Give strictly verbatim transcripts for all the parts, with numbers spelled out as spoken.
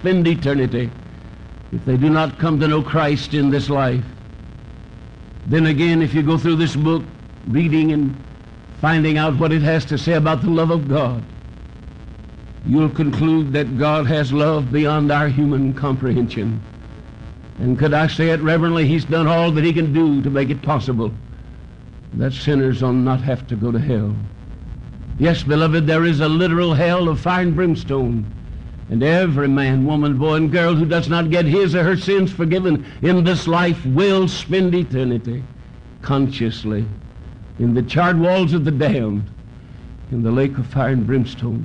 spend eternity if they do not come to know Christ in this life. Then again, if you go through this book, reading and finding out what it has to say about the love of God, you'll conclude that God has love beyond our human comprehension. And could I say it reverently, He's done all that He can do to make it possible that sinners will not have to go to hell. Yes, beloved, there is a literal hell of fire and brimstone. And every man, woman, boy, and girl who does not get his or her sins forgiven in this life will spend eternity consciously in the charred walls of the damned, in the lake of fire and brimstone.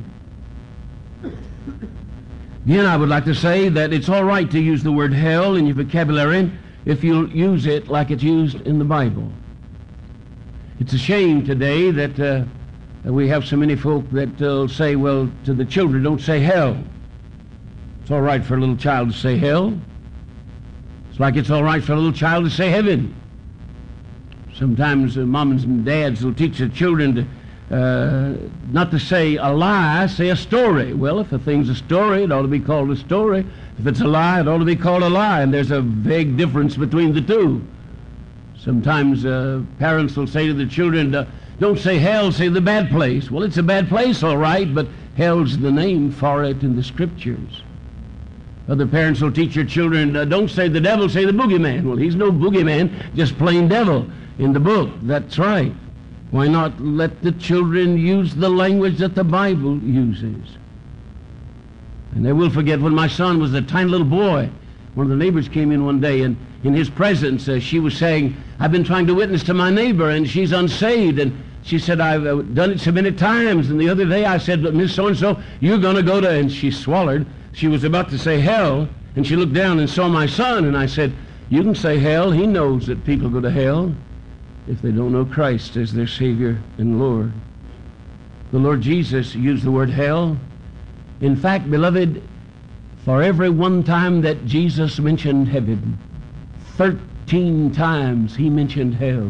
Again, I would like to say that it's all right to use the word hell in your vocabulary if you'll use it like it's used in the Bible. It's a shame today that uh, we have so many folk that uh, say, well, to the children, don't say hell. It's all right for a little child to say hell. It's like it's all right for a little child to say heaven. Sometimes uh, moms and dads will teach their children to uh, not to say a lie, say a story. Well, if a thing's a story, it ought to be called a story. If it's a lie, it ought to be called a lie. And there's a vague difference between the two. Sometimes uh, parents will say to the children, uh, don't say hell, say the bad place. Well, it's a bad place, all right, but hell's the name for it in the Scriptures. Other parents will teach their children, uh, don't say the devil, say the boogeyman. Well, he's no boogeyman, just plain devil in the book. That's right. Why not let the children use the language that the Bible uses? And they will forget when my son was a tiny little boy. One of the neighbors came in one day, and in his presence, uh, she was saying, I've been trying to witness to my neighbor, and she's unsaved. And she said, I've uh, done it so many times. And the other day I said, but Miss So-and-so, you're going to go to, and she swallowed. She was about to say hell, and she looked down and saw my son, and I said, you can say hell. He knows that people go to hell if they don't know Christ as their Savior and Lord. The Lord Jesus used the word hell. In fact, beloved, for every one time that Jesus mentioned heaven, thirteen times he mentioned hell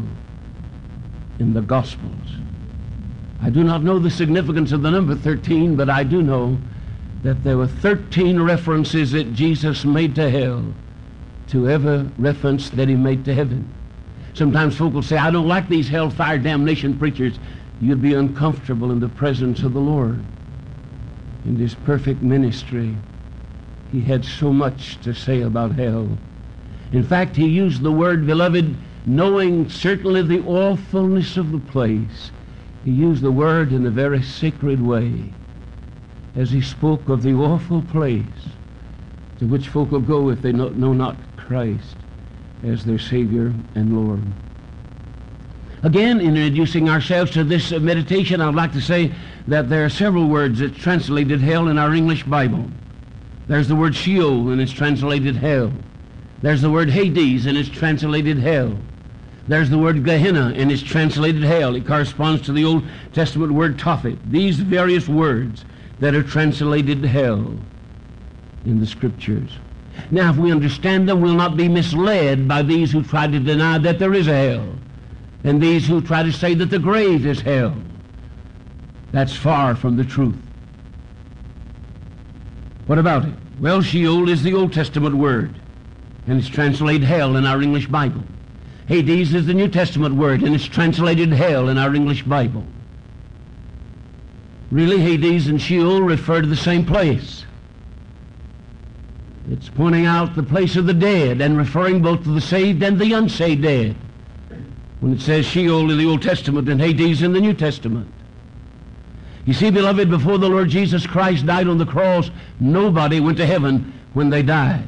in the Gospels. I do not know the significance of the number thirteen, but I do know that there were thirteen references that Jesus made to hell to every reference that he made to heaven. Sometimes folk will say, I don't like these hellfire damnation preachers. You'd be uncomfortable in the presence of the Lord. In this perfect ministry, he had so much to say about hell. In fact, he used the word, beloved, knowing certainly the awfulness of the place. He used the word in a very sacred way as he spoke of the awful place to which folk will go if they know, know not Christ as their Savior and Lord. Again, in introducing ourselves to this uh, meditation, I'd like to say that there are several words that translated hell in our English Bible. There's the word Sheol, and it's translated hell. There's the word Hades, and it's translated hell. There's the word Gehenna, and it's translated hell. It corresponds to the Old Testament word Tophet. These various words that are translated hell in the Scriptures. Now, if we understand them, we'll not be misled by these who try to deny that there is a hell, and these who try to say that the grave is hell. That's far from the truth. What about it? Well, Sheol is the Old Testament word, and it's translated hell in our English Bible. Hades is the New Testament word, and it's translated hell in our English Bible. Really, Hades and Sheol refer to the same place. It's pointing out the place of the dead and referring both to the saved and the unsaved dead when it says Sheol in the Old Testament and Hades in the New Testament. You see, beloved, before the Lord Jesus Christ died on the cross, nobody went to heaven when they died.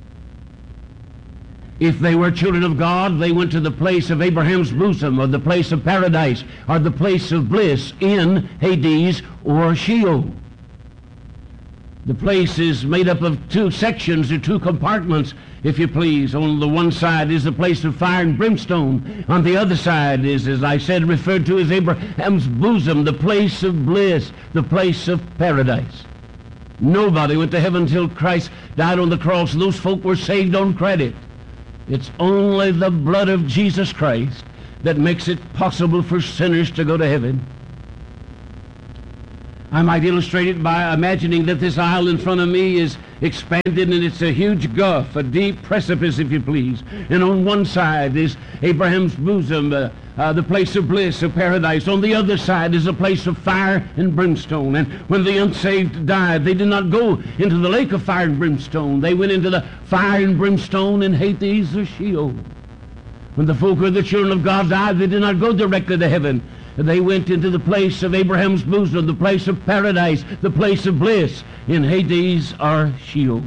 If they were children of God, they went to the place of Abraham's bosom, or the place of paradise, or the place of bliss in Hades or Sheol. The place is made up of two sections or two compartments, if you please. On the one side is the place of fire and brimstone. On the other side is, as I said, referred to as Abraham's bosom, the place of bliss, the place of paradise. Nobody went to heaven until Christ died on the cross. Those folk were saved on credit. It's only the blood of Jesus Christ that makes it possible for sinners to go to heaven. I might illustrate it by imagining that this aisle in front of me is expanded, and it's a huge gulf, a deep precipice, if you please. And on one side is Abraham's bosom, uh, uh, the place of bliss, of paradise. On the other side is a place of fire and brimstone. And when the unsaved died, they did not go into the lake of fire and brimstone. They went into the fire and brimstone in Hades or Sheol. When the folk of the children of God died, they did not go directly to heaven. They went into the place of Abraham's bosom, the place of paradise, the place of bliss in Hades or Sheol.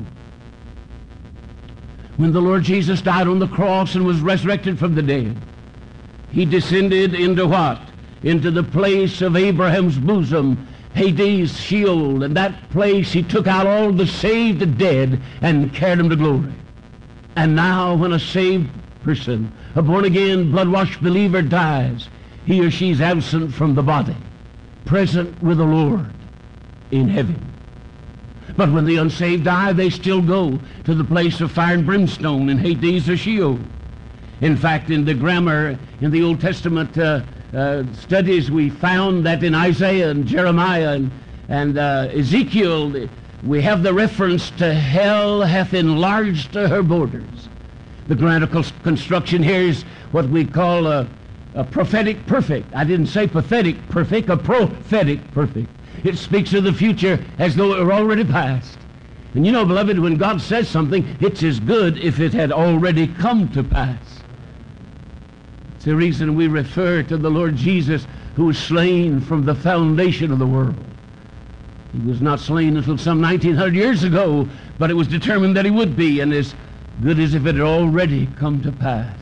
When the Lord Jesus died on the cross and was resurrected from the dead, he descended into what? Into the place of Abraham's bosom, Hades, Sheol. And that place he took out all the saved dead and carried them to glory. And now when a saved person, a born-again, blood-washed believer dies, he or she's absent from the body, present with the Lord in heaven. But when the unsaved die, they still go to the place of fire and brimstone in Hades or Sheol. In fact, in the grammar, in the Old Testament uh, uh, studies, we found that in Isaiah and Jeremiah and, and uh, Ezekiel, we have the reference to hell hath enlarged her borders. The grammatical construction here is what we call a A prophetic perfect. I didn't say pathetic perfect, a prophetic perfect. It speaks of the future as though it were already past. And you know, beloved, when God says something, it's as good if it had already come to pass. It's the reason we refer to the Lord Jesus, who was slain from the foundation of the world. He was not slain until some nineteen hundred years ago, but it was determined that he would be, and as good as if it had already come to pass.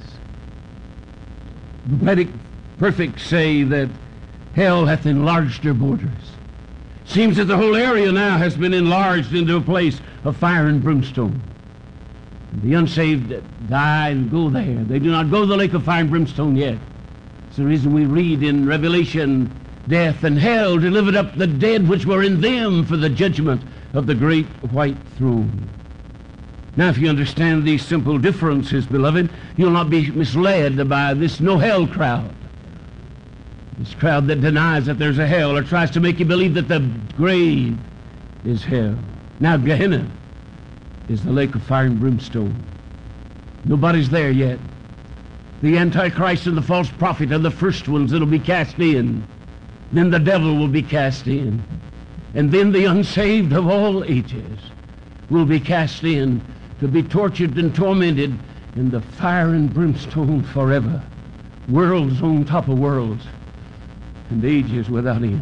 The prophetic perfect say that hell hath enlarged her borders. Seems that the whole area now has been enlarged into a place of fire and brimstone. And the unsaved die and go there. They do not go to the lake of fire and brimstone yet. It's the reason we read in Revelation, death and hell delivered up the dead which were in them for the judgment of the great white throne. Now, if you understand these simple differences, beloved, you'll not be misled by this no-hell crowd. This crowd that denies that there's a hell or tries to make you believe that the grave is hell. Now, Gehenna is the lake of fire and brimstone. Nobody's there yet. The Antichrist and the false prophet are the first ones that'll be cast in. Then the devil will be cast in. And then the unsaved of all ages will be cast in, to be tortured and tormented in the fire and brimstone forever. Worlds on top of worlds, and ages without end.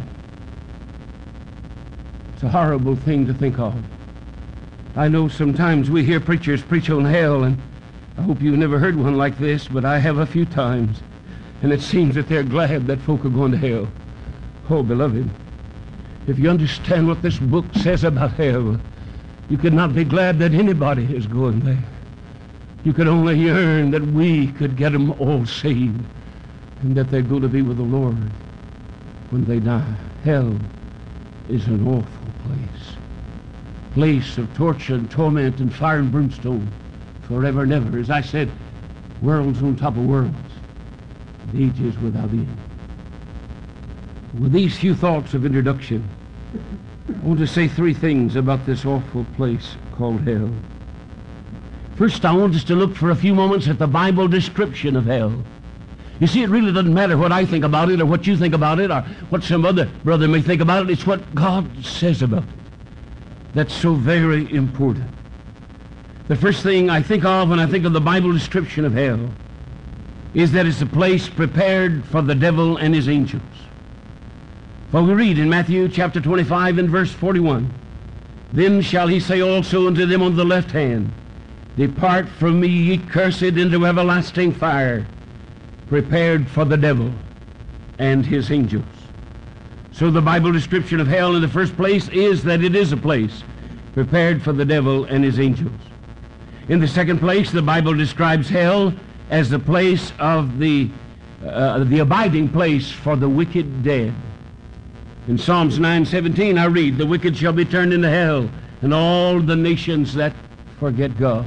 It's a horrible thing to think of. I know sometimes we hear preachers preach on hell, and I hope you've never heard one like this, but I have a few times, and it seems that they're glad that folk are going to hell. Oh, beloved, if you understand what this book says about hell, you could not be glad that anybody is going there. You could only yearn that we could get them all saved and that they go to be with the Lord when they die. Hell is an awful place. Place of torture and torment and fire and brimstone forever and ever. As I said, worlds on top of worlds, and ages without end. With these few thoughts of introduction, I want to say three things about this awful place called hell. First, I want us to look for a few moments at the Bible description of hell. You see, it really doesn't matter what I think about it or what you think about it or what some other brother may think about it. It's what God says about it that's so very important. The first thing I think of when I think of the Bible description of hell is that it's a place prepared for the devil and his angels. For we read in Matthew chapter twenty-five and verse forty-one, Then shall he say also unto them on the left hand, Depart from me, ye cursed, into everlasting fire, prepared for the devil and his angels. So the Bible description of hell in the first place is that it is a place prepared for the devil and his angels. In the second place, the Bible describes hell as the place of the, uh, the abiding place for the wicked dead. In Psalms nine seventeen, I read, The wicked shall be turned into hell, and all the nations that forget God.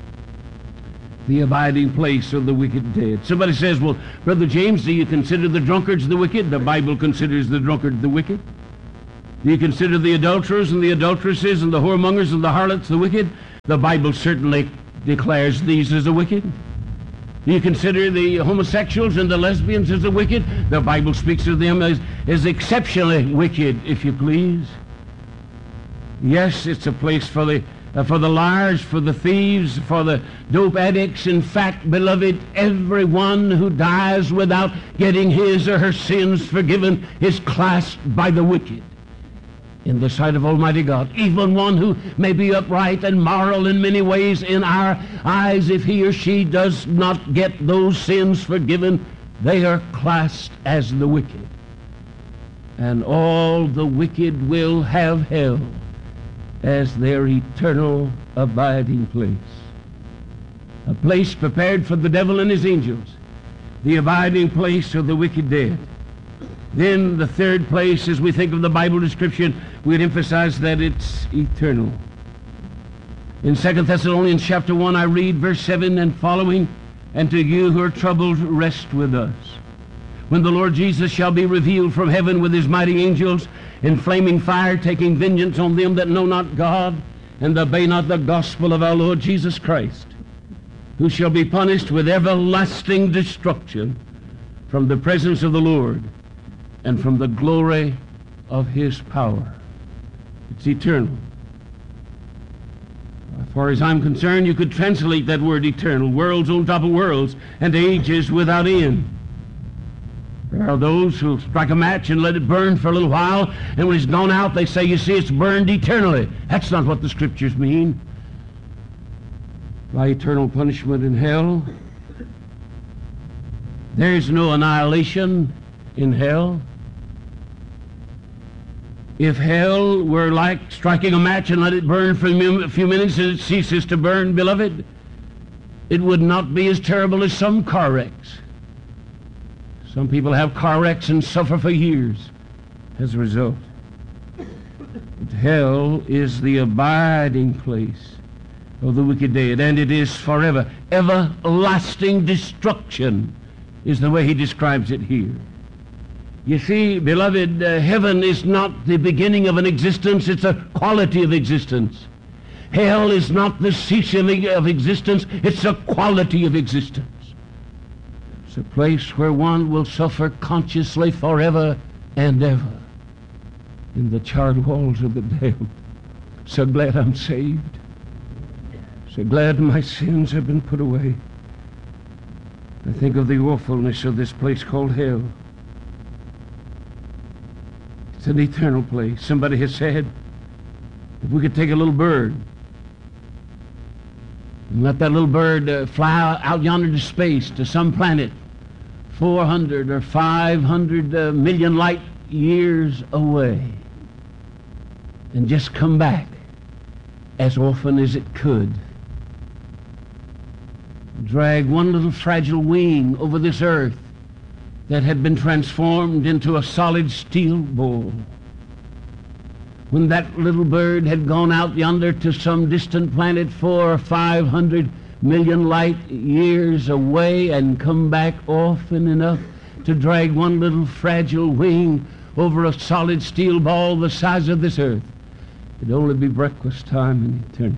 The abiding place of the wicked dead. Somebody says, well, Brother James, do you consider the drunkards the wicked? The Bible considers the drunkard the wicked. Do you consider the adulterers and the adulteresses and the whoremongers and the harlots the wicked? The Bible certainly declares these as the wicked. Do you consider the homosexuals and the lesbians as the wicked? The Bible speaks of them as, as exceptionally wicked, if you please. Yes, it's a place for the uh, for the liars, for the thieves, for the dope addicts. In fact, beloved, everyone who dies without getting his or her sins forgiven is classed by the wicked in the sight of Almighty God. Even one who may be upright and moral in many ways in our eyes, if he or she does not get those sins forgiven, they are classed as the wicked. And all the wicked will have hell as their eternal abiding place. A place prepared for the devil and his angels, the abiding place of the wicked dead. Then the third place, as we think of the Bible description, we'd emphasize that it's eternal. In Second Thessalonians chapter one, I read verse seven and following, "And to you who are troubled, rest with us. When the Lord Jesus shall be revealed from heaven with his mighty angels in flaming fire, taking vengeance on them that know not God and obey not the gospel of our Lord Jesus Christ, who shall be punished with everlasting destruction from the presence of the Lord and from the glory of his power." It's eternal. As far as I'm concerned, you could translate that word eternal, worlds on top of worlds, and ages without end. There are those who strike a match and let it burn for a little while, and when it's gone out, they say, you see, it's burned eternally. That's not what the Scriptures mean by eternal punishment in hell. There is no annihilation in hell. If hell were like striking a match and let it burn for a few minutes and it ceases to burn, beloved, it would not be as terrible as some car wrecks. Some people have car wrecks and suffer for years as a result. But hell is the abiding place of the wicked dead, and it is forever. Everlasting destruction is the way he describes it here. You see, beloved, uh, heaven is not the beginning of an existence, it's a quality of existence. Hell is not the ceasing of existence, it's a quality of existence. It's a place where one will suffer consciously forever and ever in the charred walls of the damned. So glad I'm saved. So glad my sins have been put away. I think of the awfulness of this place called hell. It's an eternal place. Somebody has said, if we could take a little bird and let that little bird uh, fly out yonder to space, to some planet, four hundred or five hundred uh, million light years away, and just come back as often as it could, drag one little fragile wing over this earth that had been transformed into a solid steel ball. When that little bird had gone out yonder to some distant planet four or five hundred million light years away and come back often enough to drag one little fragile wing over a solid steel ball the size of this earth, it'd only be breakfast time in eternity.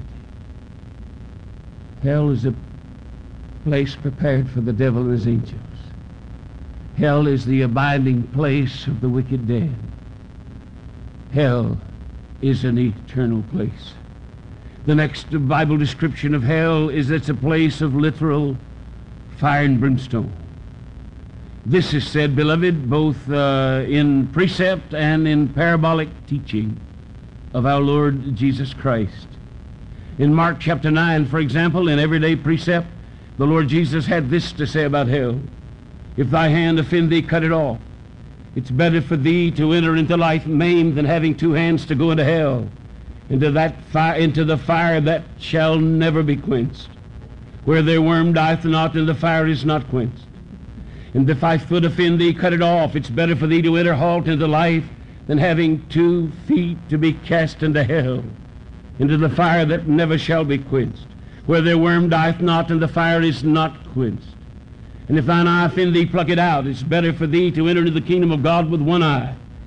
Hell is a place prepared for the devil and his angels. Hell is the abiding place of the wicked dead. Hell is an eternal place. The next Bible description of hell is it's a place of literal fire and brimstone. This is said, beloved, both uh, in precept and in parabolic teaching of our Lord Jesus Christ. In Mark chapter nine, for example, in everyday precept, the Lord Jesus had this to say about hell. If thy hand offend thee, cut it off. It's better for thee to enter into life maimed than having two hands to go into hell, into that fire, into the fire that shall never be quenched, where their worm dieth not, and the fire is not quenched. And if thy foot offend thee, cut it off. It's better for thee to enter halt into life than having two feet to be cast into hell, into the fire that never shall be quenched, where their worm dieth not, and the fire is not quenched. And if thine eye offend thee, pluck it out. It's better for thee to enter into the kingdom of God with one eye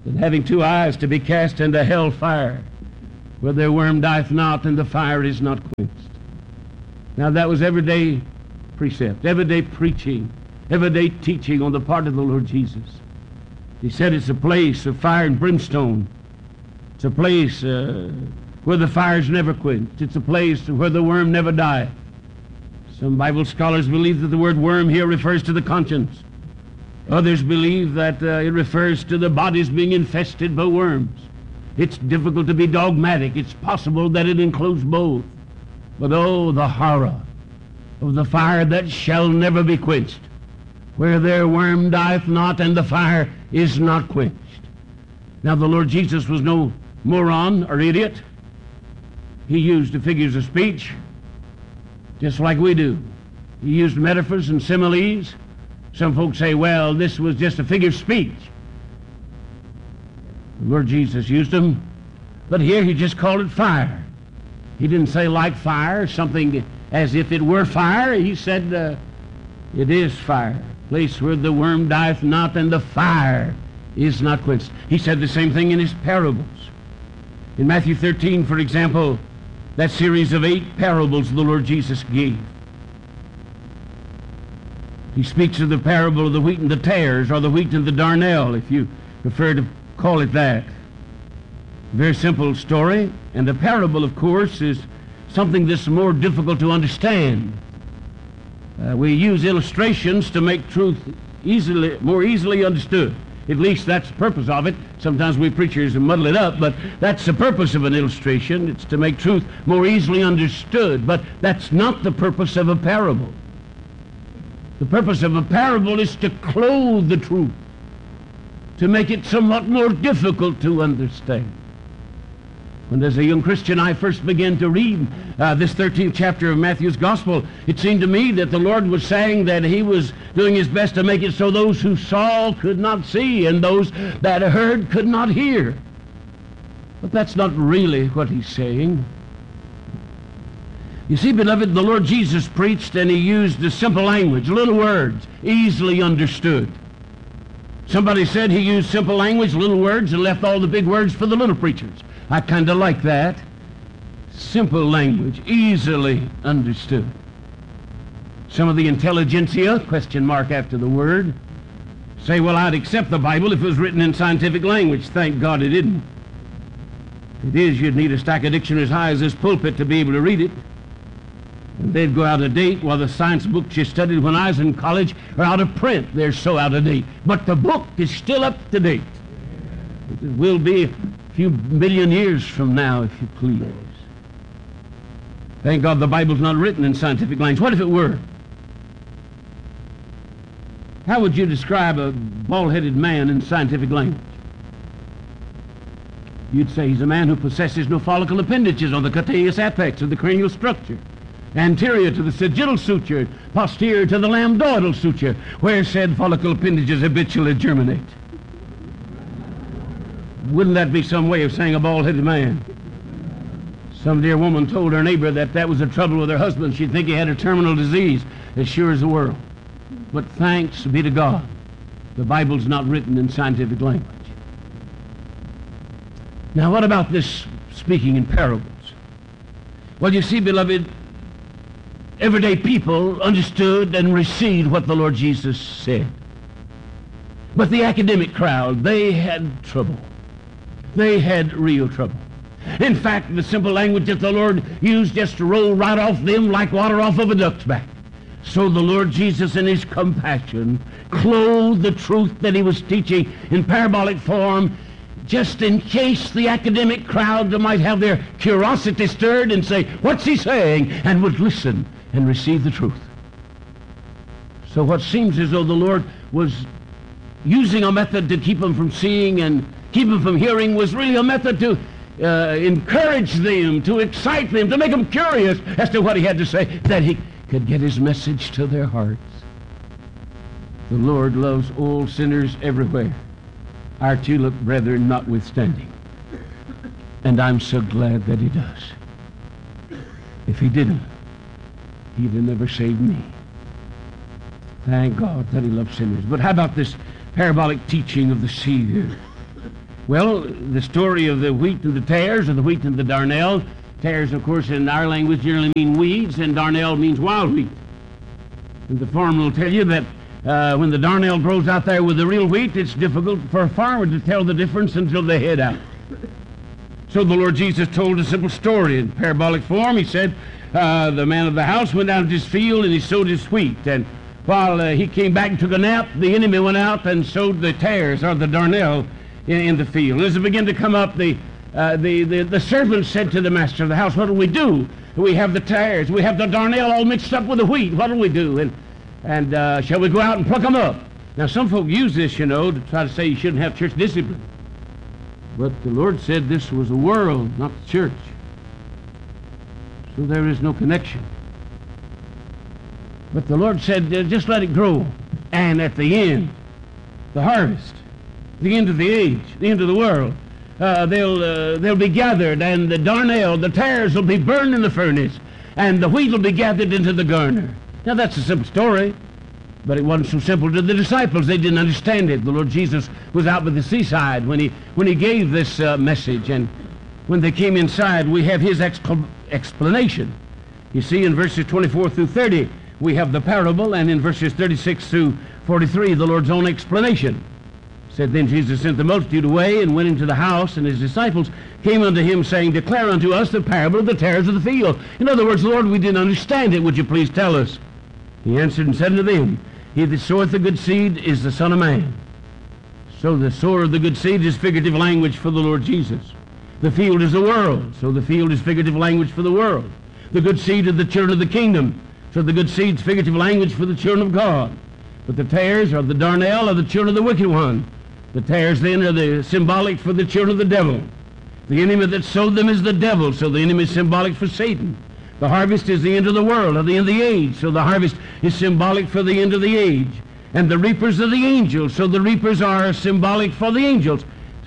that having two eyes to be cast into hell fire, where their worm dieth not and the fire is not quenched. Now that was everyday precept, everyday preaching, everyday teaching on the part of the Lord Jesus. He said it's a place of fire and brimstone. It's a place uh, where the fire's never quenched. It's a place where the worm never dieth. Some Bible scholars believe that the word worm here refers to the conscience. Others believe that uh, it refers to the bodies being infested by worms. It's difficult to be dogmatic. It's possible that it includes both. But oh, the horror of the fire that shall never be quenched, where their worm dieth not and the fire is not quenched. Now the Lord Jesus was no moron or idiot. He used the figures of speech just like we do. He used metaphors and similes. Some folks say, well, this was just a figure of speech. The Lord Jesus used them, but here he just called it fire. He didn't say like fire, something as if it were fire. He said uh, it is fire, place where the worm dieth not and the fire is not quenched. He said the same thing in his parables. In Matthew thirteen, for example, that series of eight parables the Lord Jesus gave. He speaks of the parable of the wheat and the tares, or the wheat and the darnel, if you prefer to call it that. Very simple story, and the parable, of course, is something that's more difficult to understand. Uh, we use illustrations to make truth easily, more easily understood. At least that's the purpose of it. Sometimes we preachers muddle it up, but that's the purpose of an illustration. It's to make truth more easily understood, but that's not the purpose of a parable. The purpose of a parable is to clothe the truth, to make it somewhat more difficult to understand. When as a young Christian I first began to read uh, this thirteenth chapter of Matthew's Gospel, it seemed to me that the Lord was saying that he was doing his best to make it so those who saw could not see and those that heard could not hear. But that's not really what he's saying. You see, beloved, the Lord Jesus preached and he used the simple language, little words, easily understood. Somebody said he used simple language, little words, and left all the big words for the little preachers. I kind of like that. Simple language, easily understood. Some of the intelligentsia, question mark after the word, say, well, I'd accept the Bible if it was written in scientific language. Thank God it didn't. If it is, you'd need a stack of dictionaries as high as this pulpit to be able to read it. And they'd go out of date, while the science books you studied when I was in college are out of print. They're so out of date. But the book is still up to date. It will be a few million years from now, if you please. Thank God the Bible's not written in scientific language. What if it were? How would you describe a bald-headed man in scientific language? You'd say he's a man who possesses no follicle appendages on the cutaneous apex of the cranial structure, anterior to the sagittal suture, posterior to the lambdoidal suture, where said follicle appendages habitually germinate. Wouldn't that be some way of saying a bald-headed man? Some dear woman told her neighbor that that was the trouble with her husband. She'd think he had a terminal disease, as sure as the world. But thanks be to God, the Bible's not written in scientific language. Now, what about this speaking in parables? Well, you see, beloved, everyday people understood and received what the Lord Jesus said. But the academic crowd, they had trouble. They had real trouble. In fact, the simple language that the Lord used just rolled right off them like water off of a duck's back. So the Lord Jesus, in his compassion, clothed the truth that he was teaching in parabolic form, just in case the academic crowd might have their curiosity stirred and say, what's he saying? And would listen and receive the truth. So what seems as though the Lord was using a method to keep them from seeing and keep them from hearing was really a method to uh, encourage them, to excite them, to make them curious as to what he had to say, that he could get his message to their hearts. The Lord loves all sinners everywhere, our tulip brethren notwithstanding. And I'm so glad that he does. If he didn't, he'd have never saved me. Thank God that he loves sinners. But how about this parabolic teaching of the seed? Well, the story of the wheat and the tares, or the wheat and the darnel. Tares, of course, in our language generally mean weeds, and darnel means wild wheat. And the farmer will tell you that uh, when the darnel grows out there with the real wheat, it's difficult for a farmer to tell the difference until they head out. So the Lord Jesus told a simple story in parabolic form. He said, uh, the man of the house went out to his field and he sowed his wheat. And while uh, he came back and took a nap, the enemy went out and sowed the tares, or the darnel, in, in the field. And as it began to come up, the, uh, the, the, the servant said to the master of the house, what do we do? We have the tares, we have the darnel all mixed up with the wheat. What do we do? And, and uh, shall we go out and pluck them up? Now, some folk use this, you know, to try to say you shouldn't have church discipline. But the Lord said this was the world, not the church. So there is no connection. But the Lord said, uh, just let it grow. And at the end, the harvest, the end of the age, the end of the world, uh, they'll, uh, they'll be gathered, and the darnel, the tares, will be burned in the furnace, and the wheat will be gathered into the garner. Now, that's a simple story. But it wasn't so simple to the disciples. They didn't understand it. The Lord Jesus was out by the seaside when he, when he gave this uh, message. And when they came inside, we have his excl- explanation. You see, in verses twenty-four through thirty, we have the parable. And in verses thirty-six through forty-three, the Lord's own explanation. It said, then Jesus sent the multitude away and went into the house, and his disciples came unto him, saying, declare unto us the parable of the tares of the field. In other words, Lord, we didn't understand it. Would you please tell us? He answered and said unto them, he that soweth the good seed is the Son of Man. So the sower of the good seed is figurative language for the Lord Jesus. The field is the world, so the field is figurative language for the world. The good seed of the children of the kingdom, so the good seed is figurative language for the children of God. But the tares or the darnel are the children of the wicked one. The tares then are the symbolic for the children of the devil. The enemy that sowed them is the devil, so the enemy is symbolic for Satan. The harvest is the end of the world, or the end of the age, so the harvest is symbolic for the end of the age. And the reapers are the angels, so the reapers are symbolic for the angels.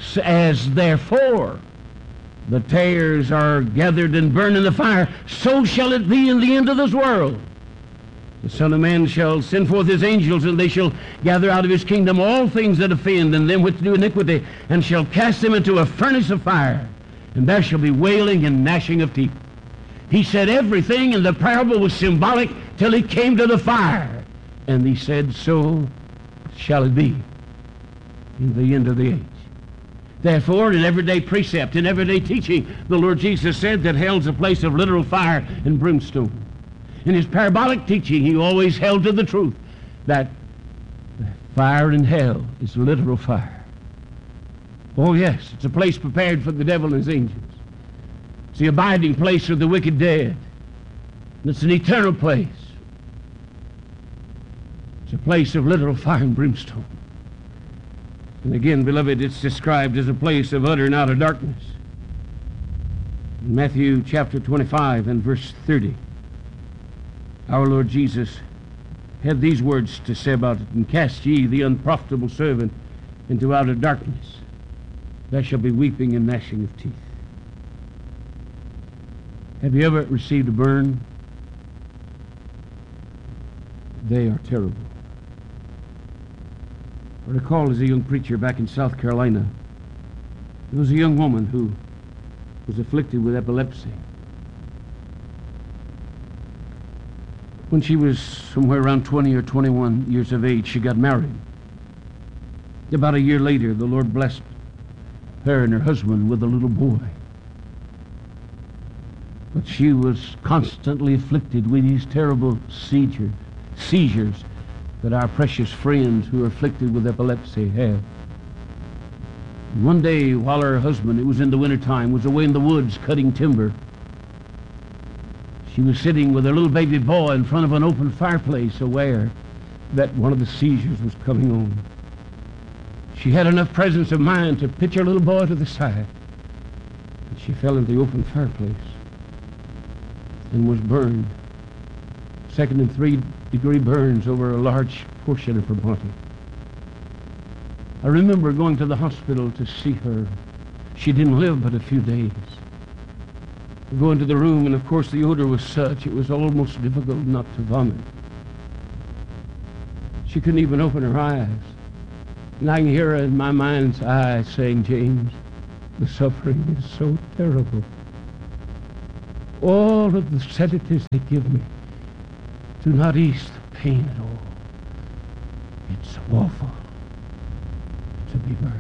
As therefore the tares are gathered and burned in the fire, so shall it be in the end of this world. The Son of Man shall send forth his angels, and they shall gather out of his kingdom all things that offend, and them which do iniquity, and shall cast them into a furnace of fire. And there shall be wailing and gnashing of teeth. He said everything in the parable was symbolic till he came to the fire. And he said, so shall it be in the end of the age. Therefore, in everyday precept, in everyday teaching, the Lord Jesus said that hell's a place of literal fire and brimstone. In his parabolic teaching, he always held to the truth that fire in hell is literal fire. Oh yes, it's a place prepared for the devil and his angels. It's the abiding place of the wicked dead. And it's an eternal place. It's a place of literal fire and brimstone. And again, beloved, it's described as a place of utter and outer darkness. In Matthew chapter twenty-five and verse thirty, our Lord Jesus had these words to say about it, and cast ye the unprofitable servant into outer darkness. There shall be weeping and gnashing of teeth. Have you ever received a burn? They are terrible. I recall as a young preacher back in South Carolina, there was a young woman who was afflicted with epilepsy. When she was somewhere around twenty or twenty-one years of age, she got married. About a year later, the Lord blessed her and her husband with a little boy. But she was constantly afflicted with these terrible seizures, seizures that our precious friends who are afflicted with epilepsy have. And one day, while her husband, it was in the wintertime, was away in the woods cutting timber, she was sitting with her little baby boy in front of an open fireplace, aware that one of the seizures was coming on. She had enough presence of mind to pitch her little boy to the side, and she fell into the open fireplace and was burned. Second and third degree burns over a large portion of her body. I remember going to the hospital to see her. She didn't live but a few days. We go into the room, and of course the odor was such, it was almost difficult not to vomit. She couldn't even open her eyes. And I can hear in my mind's eye saying, James, the suffering is so terrible. All of the sedatives they give me do not ease the pain at all. It's awful to be burned.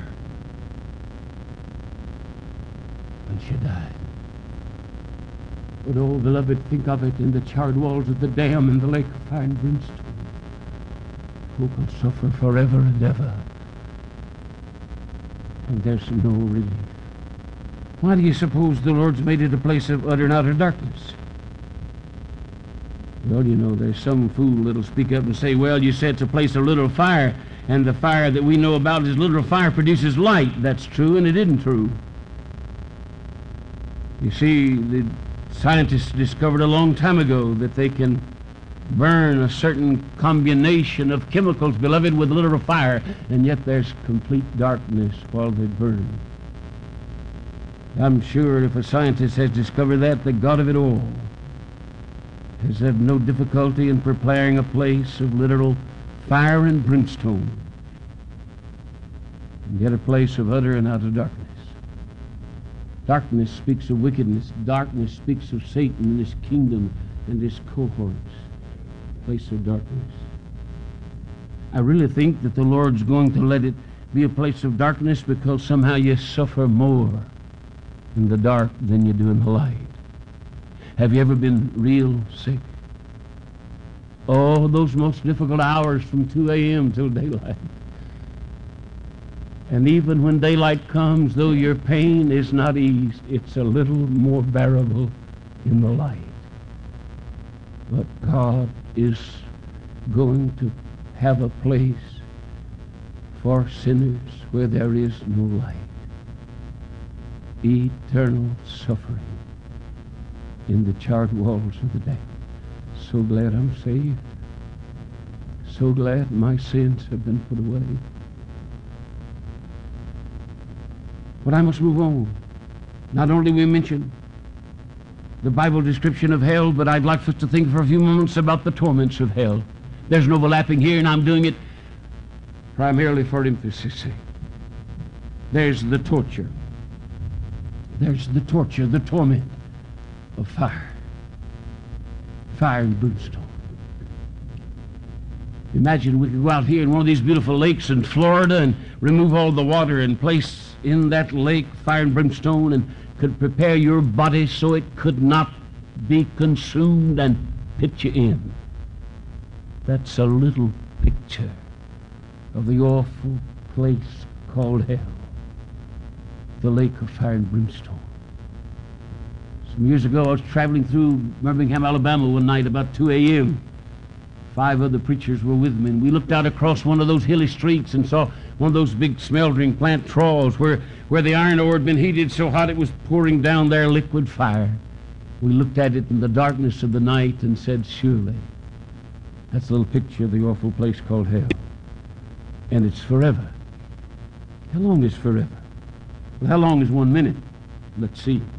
When she died. But oh, beloved, think of it in the charred walls of the dam in the lake of fire and brimstone. Who can suffer forever and ever? And there's no relief. Why do you suppose the Lord's made it a place of utter and outer darkness? Well, you know, there's some fool that'll speak up and say, well, you said it's a place of little fire, and the fire that we know about is little fire produces light. That's true, and it isn't true. You see, the scientists discovered a long time ago that they can burn a certain combination of chemicals, beloved, with a little fire, and yet there's complete darkness while they burn. I'm sure if a scientist has discovered that, the God of it all has had no difficulty in preparing a place of literal fire and brimstone, and yet a place of utter and outer darkness. Darkness speaks of wickedness. Darkness speaks of Satan and his kingdom and his cohorts. Place of darkness. I really think that the Lord's going to let it be a place of darkness because somehow you suffer more in the dark than you do in the light. Have you ever been real sick? Oh, those most difficult hours from two a.m. till daylight. And even when daylight comes, though your pain is not eased, it's a little more bearable in the light. But God is going to have a place for sinners where there is no light. Eternal suffering in the charred walls of the dam. So glad I'm saved. So glad my sins have been put away. But I must move on. Not only we mention the Bible description of hell, but I'd like us to think for a few moments about the torments of hell. There's an overlapping here, and I'm doing it primarily for emphasis' sake. There's the torture. There's the torture, the torment of fire. Fire and brimstone. Imagine we could go out here in one of these beautiful lakes in Florida and remove all the water and place in that lake fire and brimstone and could prepare your body so it could not be consumed and put you in. That's a little picture of the awful place called hell. The lake of fire and brimstone. Some years ago I was traveling through Birmingham, Alabama one night about two a.m. Five other preachers were with me, and we looked out across one of those hilly streets and saw one of those big smeltering plant troughs where, where the iron ore had been heated so hot it was pouring down their liquid fire. We looked at it in the darkness of the night and said, surely, that's a little picture of the awful place called hell. And it's forever. How long is forever? Well, how long is one minute? Let's see.